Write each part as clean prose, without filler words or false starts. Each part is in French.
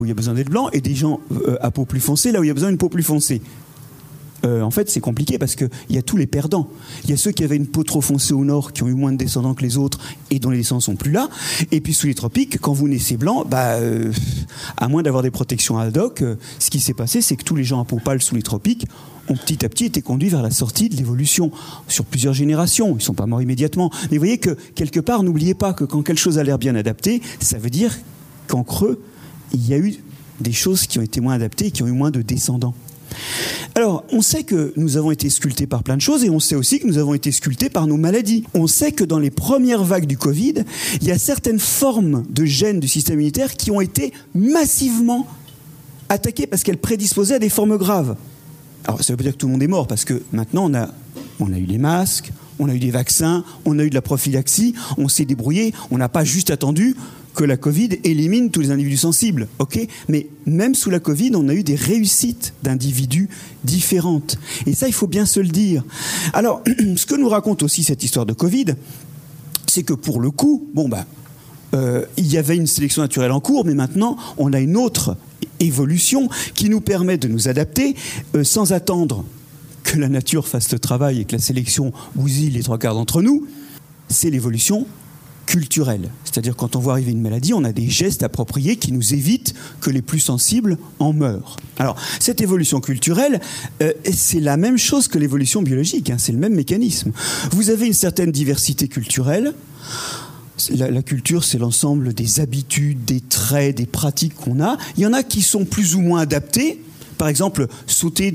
où il y a besoin d'être blanc et des gens à peau plus foncée là où il y a besoin d'une peau plus foncée. En fait, c'est compliqué parce qu'il y a tous les perdants. Il y a ceux qui avaient une peau trop foncée au nord, qui ont eu moins de descendants que les autres et dont les descendants sont plus là. Et puis sous les tropiques, quand vous naissez blanc, à moins d'avoir des protections ad hoc, ce qui s'est passé, c'est que tous les gens à peau pâle sous les tropiques ont petit à petit été conduits vers la sortie de l'évolution sur plusieurs générations. Ils ne sont pas morts immédiatement. Mais vous voyez que quelque part, n'oubliez pas que quand quelque chose a l'air bien adapté, ça veut dire qu'en creux, il y a eu des choses qui ont été moins adaptées et qui ont eu moins de descendants. Alors, on sait que nous avons été sculptés par plein de choses et on sait aussi que nous avons été sculptés par nos maladies. On sait que dans les premières vagues du Covid, il y a certaines formes de gènes du système immunitaire qui ont été massivement attaquées parce qu'elles prédisposaient à des formes graves. Alors, ça veut pas dire que tout le monde est mort parce que maintenant, on a eu les masques, on a eu des vaccins, on a eu de la prophylaxie, on s'est débrouillé, on n'a pas juste attendu que la Covid élimine tous les individus sensibles, ok ? Mais même sous la Covid, on a eu des réussites d'individus différentes. Et ça, il faut bien se le dire. Alors, ce que nous raconte aussi cette histoire de Covid, c'est que pour le coup, il y avait une sélection naturelle en cours, mais maintenant, on a une autre évolution qui nous permet de nous adapter sans attendre que la nature fasse le travail et que la sélection bousille les trois quarts d'entre nous. C'est l'évolution culturelle. C'est-à-dire quand on voit arriver une maladie, on a des gestes appropriés qui nous évitent que les plus sensibles en meurent. Alors, cette évolution culturelle, c'est la même chose que l'évolution biologique, hein, c'est le même mécanisme. Vous avez une certaine diversité culturelle. La culture, c'est l'ensemble des habitudes, des traits, des pratiques qu'on a. Il y en a qui sont plus ou moins adaptés. Par exemple, sortir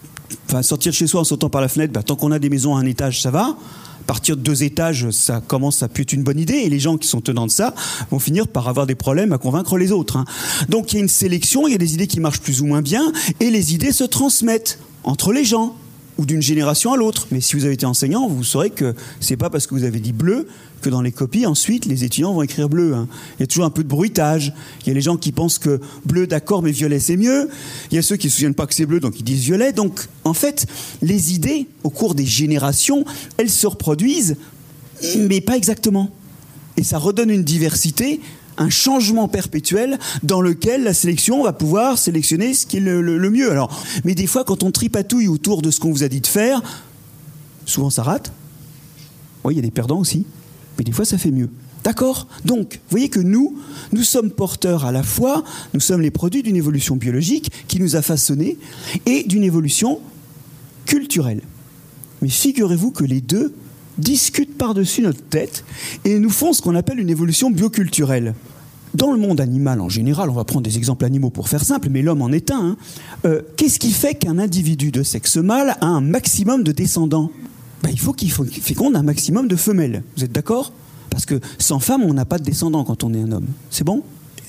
de chez soi en sautant par la fenêtre, tant qu'on a des maisons à un étage, ça va. Partir de 2 étages, ça commence à plus être une bonne idée. Et les gens qui sont tenants de ça vont finir par avoir des problèmes à convaincre les autres. Hein. Donc il y a une sélection, il y a des idées qui marchent plus ou moins bien. Et les idées se transmettent entre les gens ou d'une génération à l'autre. Mais si vous avez été enseignant, vous saurez que c'est pas parce que vous avez dit bleu que dans les copies, ensuite, les étudiants vont écrire bleu. Hein. Il y a toujours un peu de bruitage. Il y a les gens qui pensent que bleu, d'accord, mais violet, c'est mieux. Il y a ceux qui ne se souviennent pas que c'est bleu, donc ils disent violet. Donc, en fait, les idées, au cours des générations, elles se reproduisent, mais pas exactement. Et ça redonne une diversité, un changement perpétuel dans lequel la sélection va pouvoir sélectionner ce qui est le mieux. Alors, mais des fois, quand on tripatouille autour de ce qu'on vous a dit de faire, souvent ça rate. Oui, il y a des perdants aussi. Mais des fois, ça fait mieux. D'accord ? Donc, vous voyez que nous sommes porteurs à la fois, nous sommes les produits d'une évolution biologique qui nous a façonnés et d'une évolution culturelle. Mais figurez-vous que les deux discutent par-dessus notre tête et nous font ce qu'on appelle une évolution bioculturelle. Dans le monde animal en général, on va prendre des exemples animaux pour faire simple, mais l'homme en est un. Qu'est-ce qui fait qu'un individu de sexe mâle a un maximum de descendants ? Il faut qu'il féconde un maximum de femelles. Vous êtes d'accord ? Parce que sans femme, on n'a pas de descendants quand on est un homme. C'est bon ?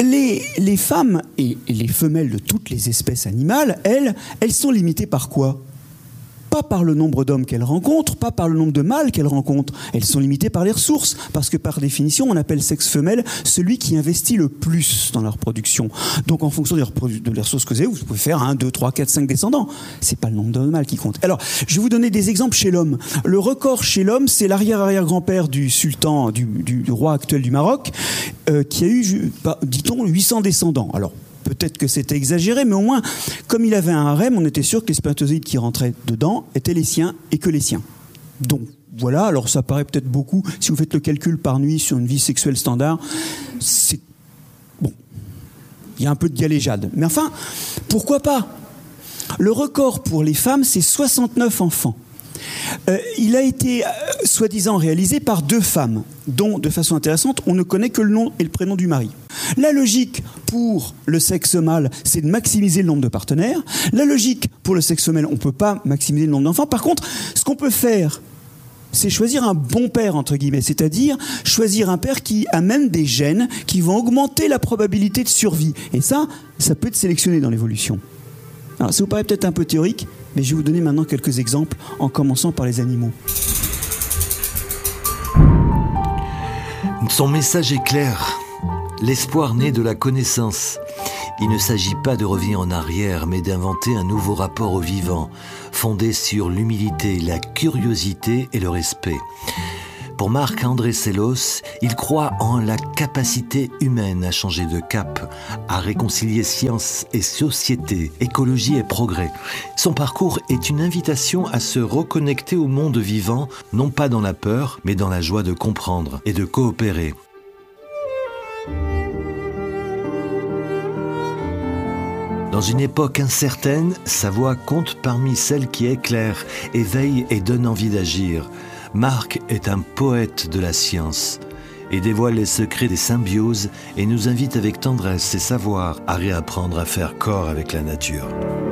Les femmes et les femelles de toutes les espèces animales, elles sont limitées par quoi ? Pas par le nombre d'hommes qu'elles rencontrent, pas par le nombre de mâles qu'elles rencontrent. Elles sont limitées par les ressources, parce que par définition, on appelle sexe femelle celui qui investit le plus dans la reproduction. Donc en fonction des ressources que vous pouvez faire 1, 2, 3, 4, 5 descendants. C'est pas le nombre de mâles qui compte. Alors, je vais vous donner des exemples chez l'homme. Le record chez l'homme, c'est l'arrière-arrière-grand-père du sultan, du roi actuel du Maroc, qui a eu, dit-on, 800 descendants. Alors, peut-être que c'était exagéré, mais au moins, comme il avait un harem, on était sûr que les spermatozoïdes qui rentraient dedans étaient les siens et que les siens. Donc, voilà, alors ça paraît peut-être beaucoup. Si vous faites le calcul par nuit sur une vie sexuelle standard, c'est... Bon, il y a un peu de galéjade. Mais enfin, pourquoi pas ? Le record pour les femmes, c'est 69 enfants. Il a été soi-disant réalisé par 2 femmes, dont, de façon intéressante, on ne connaît que le nom et le prénom du mari. La logique pour le sexe mâle, c'est de maximiser le nombre de partenaires. La logique pour le sexe femelle, on ne peut pas maximiser le nombre d'enfants. Par contre, ce qu'on peut faire, c'est choisir un bon père, entre guillemets, c'est-à-dire choisir un père qui amène des gènes qui vont augmenter la probabilité de survie. Et ça peut être sélectionné dans l'évolution. Alors, ça vous paraît peut-être un peu théorique, mais je vais vous donner maintenant quelques exemples, en commençant par les animaux. Son message est clair. L'espoir naît de la connaissance. Il ne s'agit pas de revenir en arrière, mais d'inventer un nouveau rapport au vivant, fondé sur l'humilité, la curiosité et le respect. Pour Marc-André Sellos, il croit en la capacité humaine à changer de cap, à réconcilier science et société, écologie et progrès. Son parcours est une invitation à se reconnecter au monde vivant, non pas dans la peur, mais dans la joie de comprendre et de coopérer. Dans une époque incertaine, sa voix compte parmi celles qui éclairent, éveillent et donnent envie d'agir. Marc est un poète de la science et dévoile les secrets des symbioses et nous invite avec tendresse et savoir à réapprendre à faire corps avec la nature.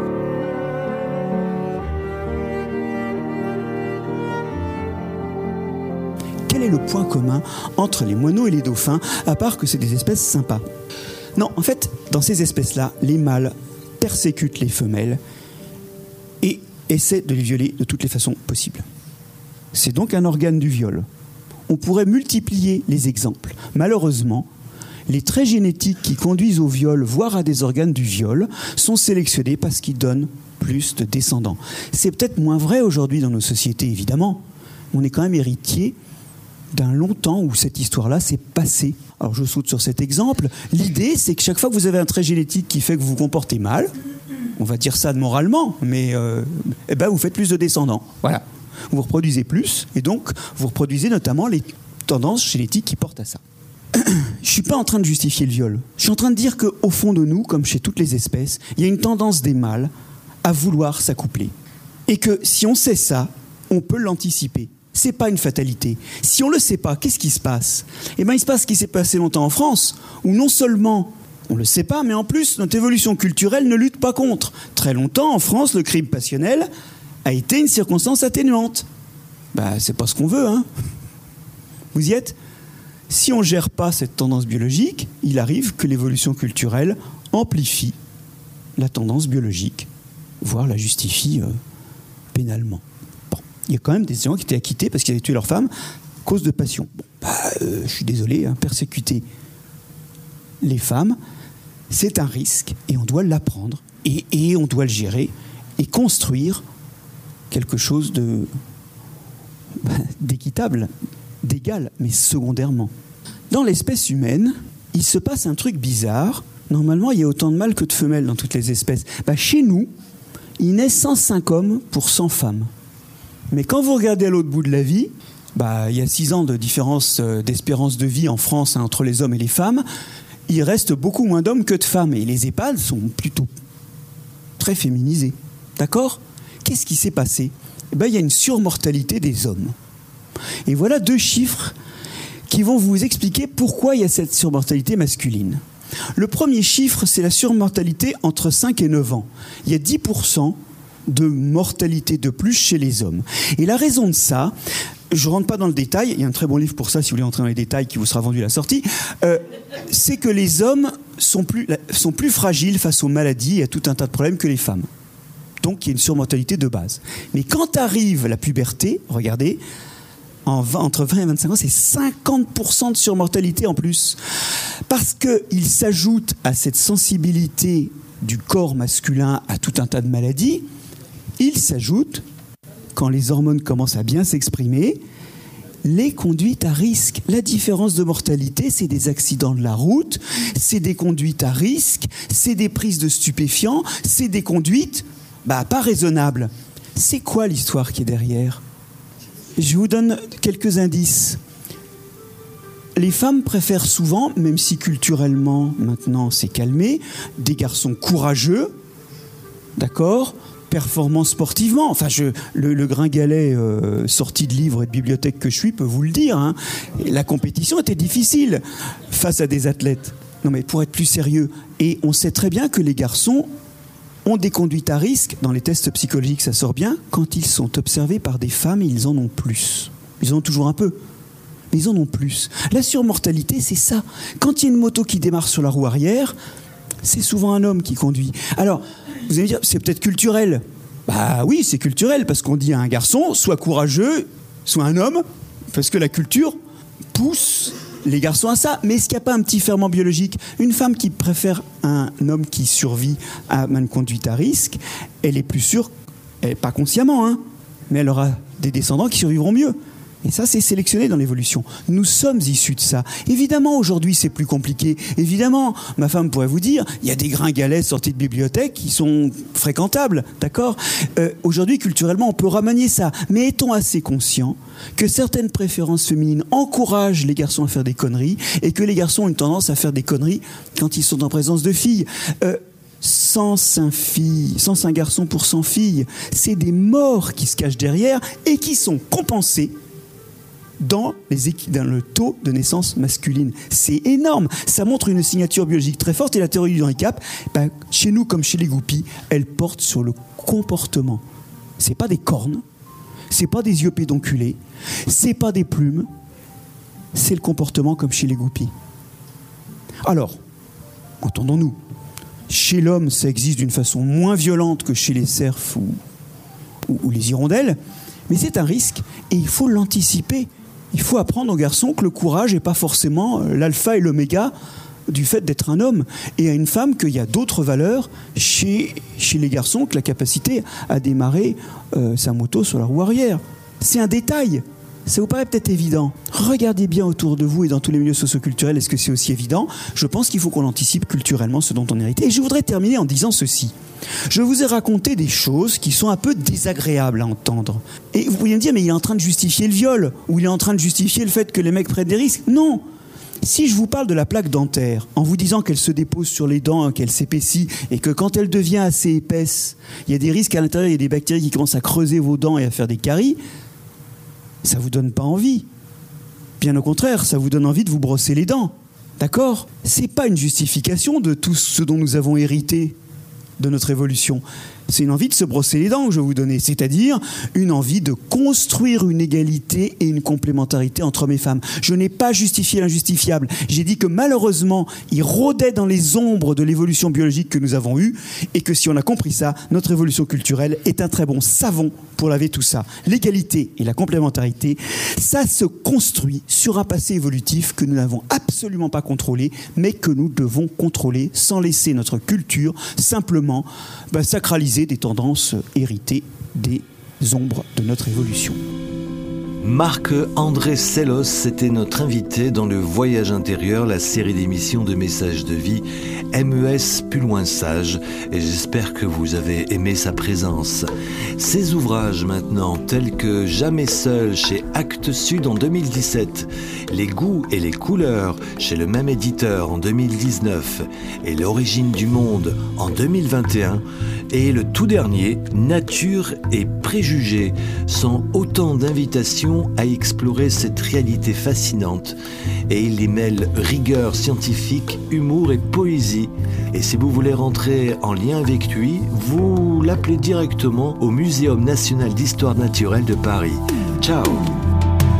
Quel est le point commun entre les moineaux et les dauphins, à part que c'est des espèces sympas? Non, en fait, dans ces espèces-là, les mâles persécutent les femelles et essaient de les violer de toutes les façons possibles. C'est donc un organe du viol. On pourrait multiplier les exemples. Malheureusement, les traits génétiques qui conduisent au viol, voire à des organes du viol, sont sélectionnés parce qu'ils donnent plus de descendants. C'est peut-être moins vrai aujourd'hui dans nos sociétés, évidemment. On est quand même héritier d'un long temps où cette histoire-là s'est passée. Alors je saute sur cet exemple. L'idée, c'est que chaque fois que vous avez un trait génétique qui fait que vous vous comportez mal, on va dire ça moralement, mais vous faites plus de descendants. Voilà. Vous reproduisez plus, et donc vous reproduisez notamment les tendances génétiques qui portent à ça. Je ne suis pas en train de justifier le viol. Je suis en train de dire qu'au fond de nous, comme chez toutes les espèces, il y a une tendance des mâles à vouloir s'accoupler. Et que si on sait ça, on peut l'anticiper. C'est pas une fatalité. Si on le sait pas, qu'est-ce qui se passe? Eh bien, il se passe ce qui s'est passé longtemps en France, où non seulement on le sait pas, mais en plus, notre évolution culturelle ne lutte pas contre. Très longtemps, en France, le crime passionnel a été une circonstance atténuante. C'est pas ce qu'on veut, hein. Vous y êtes? Si on gère pas cette tendance biologique, il arrive que l'évolution culturelle amplifie la tendance biologique, voire la justifie pénalement. Il y a quand même des gens qui étaient acquittés parce qu'ils avaient tué leur femme à cause de passion. Je suis désolé, hein, persécuter les femmes, c'est un risque et on doit l'apprendre et on doit le gérer et construire quelque chose d'équitable, d'égal, mais secondairement. Dans l'espèce humaine, il se passe un truc bizarre. Normalement, il y a autant de mâles que de femelles dans toutes les espèces. Chez nous, il naît 105 hommes pour 100 femmes. Mais quand vous regardez à l'autre bout de la vie, il y a 6 ans de différence d'espérance de vie en France entre les hommes et les femmes, il reste beaucoup moins d'hommes que de femmes. Et les EHPAD sont plutôt très féminisés. D'accord ? Qu'est-ce qui s'est passé ? Il y a une surmortalité des hommes. Et voilà 2 chiffres qui vont vous expliquer pourquoi il y a cette surmortalité masculine. Le premier chiffre, c'est la surmortalité entre 5 et 9 ans. Il y a 10% de mortalité de plus chez les hommes. Et la raison de ça, je ne rentre pas dans le détail, il y a un très bon livre pour ça si vous voulez entrer dans les détails qui vous sera vendu à la sortie, c'est que les hommes sont plus fragiles face aux maladies et à tout un tas de problèmes que les femmes. Donc il y a une surmortalité de base. Mais quand arrive la puberté, regardez, entre 20 et 25 ans, c'est 50% de surmortalité en plus. Parce qu'il s'ajoute à cette sensibilité du corps masculin à tout un tas de maladies, il s'ajoute, quand les hormones commencent à bien s'exprimer, les conduites à risque. La différence de mortalité, c'est des accidents de la route, c'est des conduites à risque, c'est des prises de stupéfiants, c'est des conduites pas raisonnables. C'est quoi l'histoire qui est derrière ? Je vous donne quelques indices. Les femmes préfèrent souvent, même si culturellement, maintenant, c'est calmé, des garçons courageux, d'accord ? Performants sportivement. Enfin, le gringalet sorti de livres et de bibliothèques que je suis peut vous le dire. Hein. La compétition était difficile face à des athlètes. Non, mais pour être plus sérieux, et on sait très bien que les garçons ont des conduites à risque. Dans les tests psychologiques, ça sort bien. Quand ils sont observés par des femmes, ils en ont plus. Ils en ont toujours un peu. Mais ils en ont plus. La surmortalité, c'est ça. Quand il y a une moto qui démarre sur la roue arrière, c'est souvent un homme qui conduit. Alors, vous allez me dire, c'est peut-être culturel. Oui, c'est culturel, parce qu'on dit à un garçon, sois courageux, sois un homme, parce que la culture pousse les garçons à ça. Mais est-ce qu'il n'y a pas un petit ferment biologique ? Une femme qui préfère un homme qui survit à une conduite à risque, elle est plus sûre, pas consciemment, hein, mais elle aura des descendants qui survivront mieux. Et ça, c'est sélectionné dans l'évolution. Nous sommes issus de ça. Évidemment, aujourd'hui, c'est plus compliqué. Évidemment, ma femme pourrait vous dire, il y a des gringalets sortis de bibliothèque qui sont fréquentables, d'accord ? Aujourd'hui, culturellement, on peut remanier ça. Mais étant assez conscient que certaines préférences féminines encouragent les garçons à faire des conneries et que les garçons ont une tendance à faire des conneries quand ils sont en présence de filles. 105 garçons pour 100 filles, c'est des morts qui se cachent derrière et qui sont compensés dans le taux de naissance masculine. C'est énorme. Ça montre une signature biologique très forte et la théorie du handicap, chez nous comme chez les goupies, elle porte sur le comportement. C'est pas des cornes, c'est pas des yeux pédonculés, c'est pas des plumes, c'est le comportement comme chez les goupies. Alors, entendons-nous, chez l'homme, ça existe d'une façon moins violente que chez les cerfs ou les hirondelles, mais c'est un risque et il faut l'anticiper. Il faut apprendre aux garçons que le courage n'est pas forcément l'alpha et l'oméga du fait d'être un homme, et à une femme qu'il y a d'autres valeurs chez les garçons que la capacité à démarrer sa moto sur la roue arrière. C'est un détail. Ça vous paraît peut-être évident. Regardez bien autour de vous et dans tous les milieux socioculturels, est-ce que c'est aussi évident ? Je pense qu'il faut qu'on anticipe culturellement ce dont on est hérité. Et je voudrais terminer en disant ceci. Je vous ai raconté des choses qui sont un peu désagréables à entendre. Et vous pourriez me dire, mais il est en train de justifier le viol, ou il est en train de justifier le fait que les mecs prennent des risques. Non ! Si je vous parle de la plaque dentaire, en vous disant qu'elle se dépose sur les dents, qu'elle s'épaissit, et que quand elle devient assez épaisse, il y a des risques à l'intérieur, il y a des bactéries qui commencent à creuser vos dents et à faire des caries, ça vous donne pas envie. Bien au contraire, ça vous donne envie de vous brosser les dents. D'accord ? C'est pas une justification de tout ce dont nous avons hérité de notre évolution. C'est une envie de se brosser les dents que je vais vous donner, c'est-à-dire une envie de construire une égalité et une complémentarité entre hommes et femmes. Je n'ai pas justifié l'injustifiable. J'ai dit que malheureusement, il rôdait dans les ombres de l'évolution biologique que nous avons eue et que si on a compris ça, notre évolution culturelle est un très bon savon pour laver tout ça. L'égalité et la complémentarité, ça se construit sur un passé évolutif que nous n'avons absolument pas contrôlé, mais que nous devons contrôler sans laisser notre culture simplement sacraliser des tendances héritées des ombres de notre évolution. Marc-André Sellos était notre invité dans le Voyage intérieur, la série d'émissions de messages de vie MES plus loin sage, et j'espère que vous avez aimé sa présence. Ses ouvrages maintenant, tels que Jamais seul chez Actes Sud en 2017, Les goûts et les couleurs chez le même éditeur en 2019 et L'origine du monde en 2021, et le tout dernier, Nature et préjugés, sont autant d'invitations à explorer cette réalité fascinante, et il y mêle rigueur scientifique, humour et poésie. Et si vous voulez rentrer en lien avec lui, vous l'appelez directement au Muséum national d'histoire naturelle de Paris. Ciao!